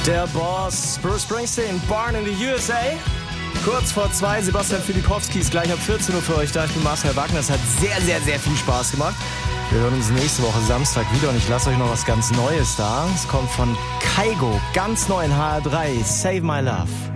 Der Boss, Bruce Springsteen, Born in the USA. Kurz vor 2, Sebastian Filipowski ist gleich ab 14 Uhr für euch da. Ich bin Marcel Wagner. Es hat sehr, sehr, sehr viel Spaß gemacht. Wir hören uns nächste Woche Samstag wieder und ich lasse euch noch was ganz Neues da. Es kommt von Kaigo, ganz neu in HR3, Save My Love.